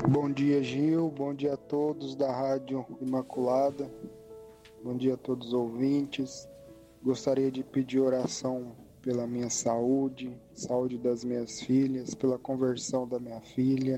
Bom dia, Gil. Bom dia a todos da Rádio Imaculada. Bom dia a todos os ouvintes. Gostaria de pedir oração pela minha saúde, saúde das minhas filhas, pela conversão da minha filha,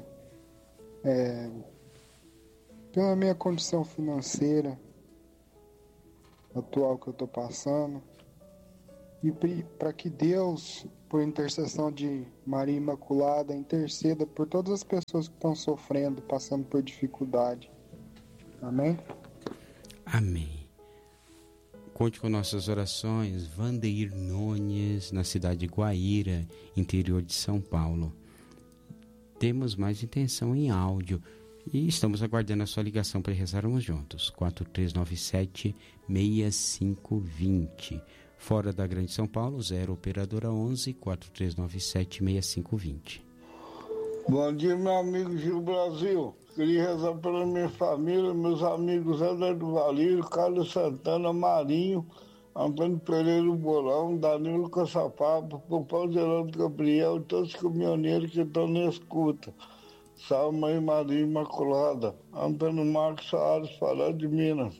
pela minha condição financeira atual que eu estou passando. E para que Deus, por intercessão de Maria Imaculada, interceda por todas as pessoas que estão sofrendo, passando por dificuldade. Amém? Amém. Conte com nossas orações. Vandeir Nunes, na cidade de Guaíra, interior de São Paulo. Temos mais intenção em áudio e estamos aguardando a sua ligação para rezarmos juntos. 4397-6520. Fora da Grande São Paulo, 0 operadora 11 4397-6520. Bom dia, meu amigo Gil Brasil. Queria rezar pela minha família, meus amigos André do Valírio, Carlos Santana, Marinho, Antônio Pereira Bolão, Danilo Caçapava, Popão Geraldo Gabriel e todos os caminhoneiros que estão na escuta. Salve Mãe Maria Imaculada. Antônio Marcos Soares, Pará de Minas.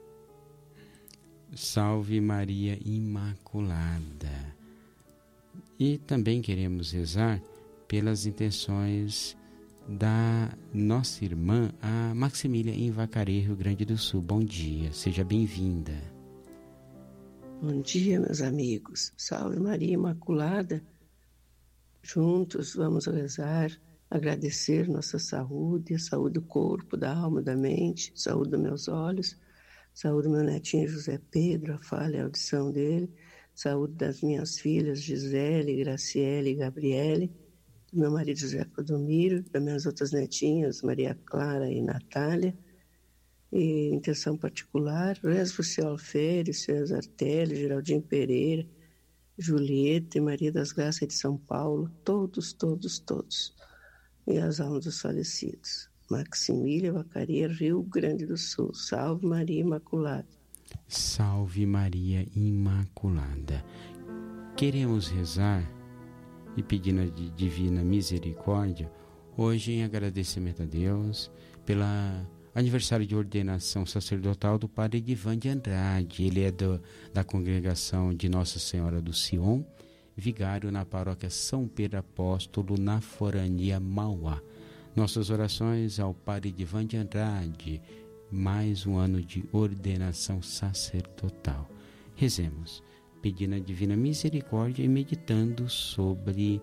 Salve Maria Imaculada. E também queremos rezar pelas intenções da nossa irmã, a Maximília, em Vacaria, Rio Grande do Sul. Bom dia, seja bem-vinda. Bom dia, meus amigos. Salve Maria Imaculada. Juntos vamos rezar, agradecer nossa saúde, a saúde do corpo, da alma, da mente, saúde dos meus olhos, saúde do meu netinho José Pedro, a falha e a audição dele, saúde das minhas filhas Gisele, Graciele e Gabriele, do meu marido José Codomiro, das minhas outras netinhas Maria Clara e Natália, e intenção particular, rezo por seu Alfério, César Telly, Geraldinho Pereira, Julieta e Maria das Graças de São Paulo, todos, e as almas dos falecidos. Maximília, Vacaria, Rio Grande do Sul. Salve Maria Imaculada. Salve Maria Imaculada. Queremos rezar e pedindo a divina misericórdia, hoje em agradecimento a Deus, pelo aniversário de ordenação sacerdotal do padre Edivan de Andrade. Ele é da congregação de Nossa Senhora do Sion, vigário na paróquia São Pedro Apóstolo, na Forania Mauá. Nossas orações ao padre Edivan de Andrade, mais um ano de ordenação sacerdotal. Rezemos, pedindo a divina misericórdia e meditando sobre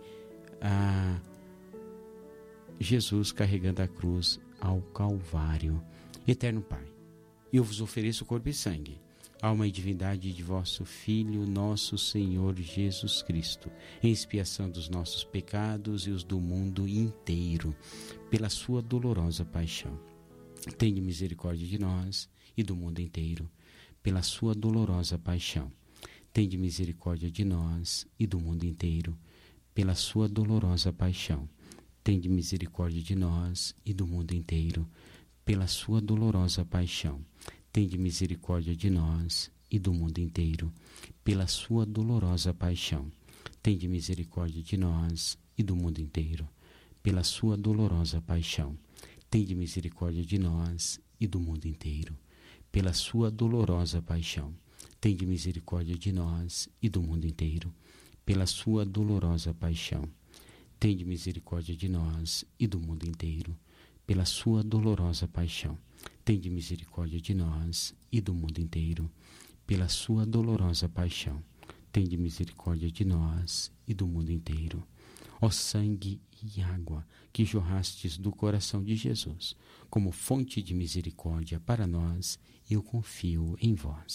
Jesus carregando a cruz ao Calvário. Eterno Pai, eu vos ofereço corpo e sangue, alma e divindade de vosso Filho, nosso Senhor Jesus Cristo, em expiação dos nossos pecados e os do mundo inteiro, pela sua dolorosa paixão. Tende misericórdia de nós e do mundo inteiro, pela sua dolorosa paixão. Tende misericórdia de nós e do mundo inteiro, pela sua dolorosa paixão. Tende misericórdia de nós e do mundo inteiro, pela sua dolorosa paixão. Tende misericórdia de nós e do mundo inteiro, pela sua dolorosa paixão. Tende misericórdia de nós e do mundo inteiro, pela sua dolorosa paixão. Tende misericórdia de nós e do mundo inteiro, pela sua dolorosa paixão. Tende misericórdia de nós e do mundo inteiro, pela sua dolorosa paixão. Tende misericórdia de nós e do mundo inteiro, pela sua dolorosa paixão. Tende misericórdia de nós e do mundo inteiro, pela sua dolorosa paixão. Tende misericórdia de nós e do mundo inteiro. Ó sangue e água que jorrastes do coração de Jesus, como fonte de misericórdia para nós, eu confio em vós.